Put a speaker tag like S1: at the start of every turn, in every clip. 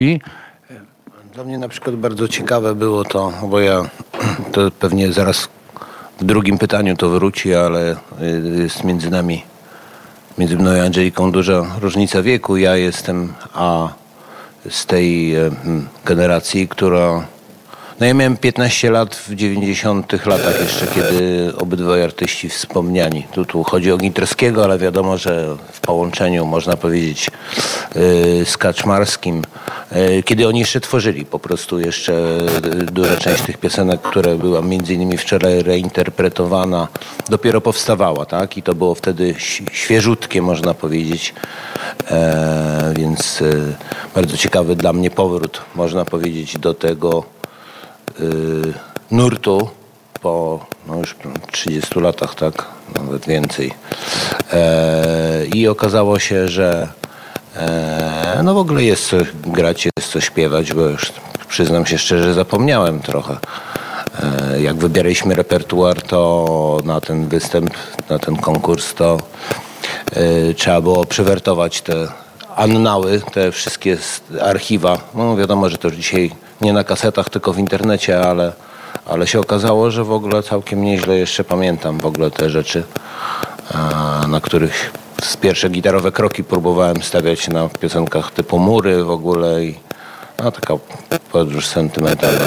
S1: Dla mnie na przykład bardzo ciekawe było to, bo ja to pewnie zaraz w drugim pytaniu to wróci, ale jest między mną i Angeliką duża różnica wieku. Ja jestem z tej generacji, która... No ja miałem 15 lat w 90 latach jeszcze, kiedy obydwaj artyści wspomniani. Tu chodzi o Ginterskiego, ale wiadomo, że w połączeniu, można powiedzieć, z Kaczmarskim, kiedy oni jeszcze tworzyli po prostu jeszcze duża część tych piosenek, która była między innymi wczoraj reinterpretowana, dopiero powstawała, tak? I to było wtedy świeżutkie, można powiedzieć. Więc bardzo ciekawy dla mnie powrót, można powiedzieć, do tego nurtu po już 30 latach, tak? Nawet więcej. I okazało się, że w ogóle jest co grać, jest co śpiewać, bo już przyznam się szczerze, zapomniałem trochę. Jak wybieraliśmy repertuar, to na ten występ, na ten konkurs, to trzeba było przewertować te annały, te wszystkie archiwa. No wiadomo, że to już dzisiaj nie na kasetach, tylko w internecie, ale się okazało, że w ogóle całkiem nieźle jeszcze pamiętam w ogóle te rzeczy, na których pierwsze gitarowe kroki próbowałem stawiać na piosenkach typu Mury w ogóle i taka podróż sentymentalna.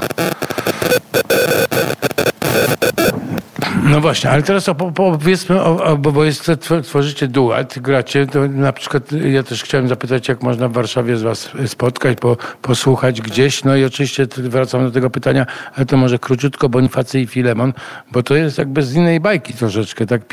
S2: No właśnie, ale teraz powiedzmy, bo tworzycie duet, gracie, to na przykład ja też chciałem zapytać, jak można w Warszawie z was spotkać, posłuchać gdzieś, no i oczywiście wracam do tego pytania, ale to może króciutko, Bonifacy i Filemon, bo to jest jakby z innej bajki troszeczkę, tak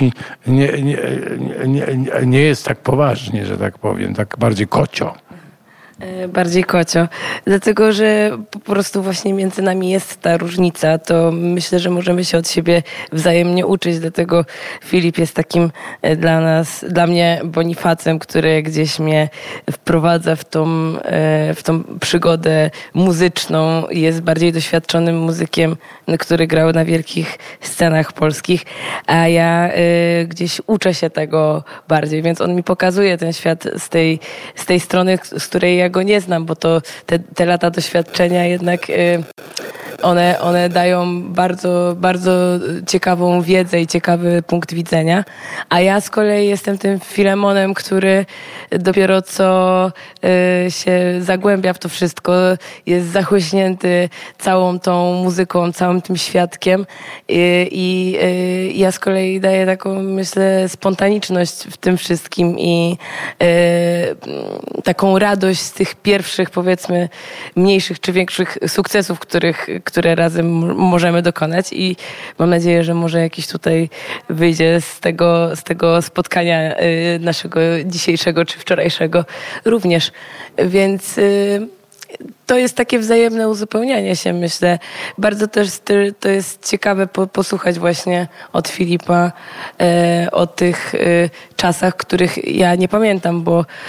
S2: nie jest tak poważnie, że tak powiem, tak bardziej kocio.
S3: Bardziej kocio. Dlatego, że po prostu właśnie między nami jest ta różnica, to myślę, że możemy się od siebie wzajemnie uczyć. Dlatego Filip jest takim dla mnie Bonifacem, który gdzieś mnie wprowadza w tą przygodę muzyczną. Jest bardziej doświadczonym muzykiem, który grał na wielkich scenach polskich, a ja gdzieś uczę się tego bardziej, więc on mi pokazuje ten świat z tej strony, z której ja go nie znam, bo to te lata doświadczenia jednak one dają bardzo, bardzo ciekawą wiedzę i ciekawy punkt widzenia. A ja z kolei jestem tym Filemonem, który dopiero co się zagłębia w to wszystko, jest zachłyśnięty całą tą muzyką, całym tym świadkiem i ja z kolei daję taką, myślę, spontaniczność w tym wszystkim i taką radość z tych pierwszych, powiedzmy, mniejszych czy większych sukcesów, które razem możemy dokonać i mam nadzieję, że może jakiś tutaj wyjdzie z tego spotkania naszego dzisiejszego czy wczorajszego również. Więc to jest takie wzajemne uzupełnianie się, myślę. Bardzo też to jest ciekawe posłuchać właśnie od Filipa o tych czasach, których ja nie pamiętam,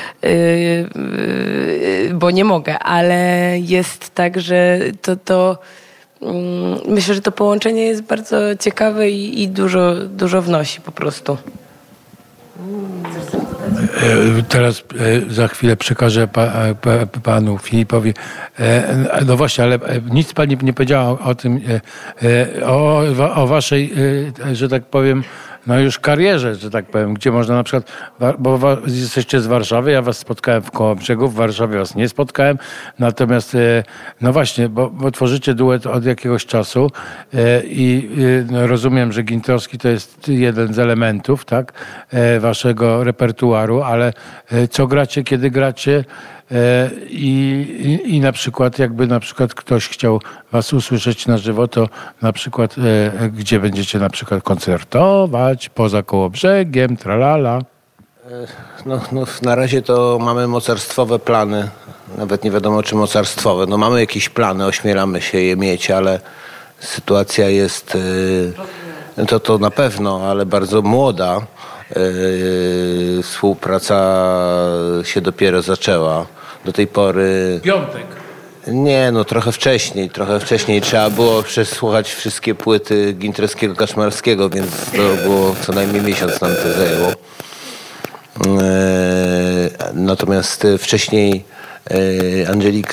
S3: bo nie mogę, ale jest tak, że myślę, że to połączenie jest bardzo ciekawe i dużo wnosi po prostu.
S2: Teraz za chwilę przekażę panu Filipowi. No właśnie, ale nic pani nie powiedziała o tym, o waszej, że tak powiem, no już karierze, że tak powiem, gdzie można na przykład, bo jesteście z Warszawy, ja was spotkałem w Kołobrzegu, w Warszawie was nie spotkałem, natomiast no właśnie, bo tworzycie duet od jakiegoś czasu i no rozumiem, że Ginterowski to jest jeden z elementów, tak, waszego repertuaru, ale co gracie, kiedy gracie? I na przykład jakby ktoś chciał was usłyszeć na żywo, to na przykład gdzie będziecie na przykład koncertować, poza Kołobrzegiem, tralala?
S1: No, na razie to mamy mocarstwowe plany, nawet nie wiadomo czy mocarstwowe. No mamy jakieś plany, ośmielamy się je mieć, ale sytuacja jest, to na pewno, ale bardzo młoda. Współpraca się dopiero zaczęła. Do tej pory...
S2: Piątek.
S1: Nie, no trochę wcześniej. Trzeba było przesłuchać wszystkie płyty Ginterskiego, Kaczmarskiego, więc to było co najmniej miesiąc nam to zajęło. Natomiast wcześniej Angelika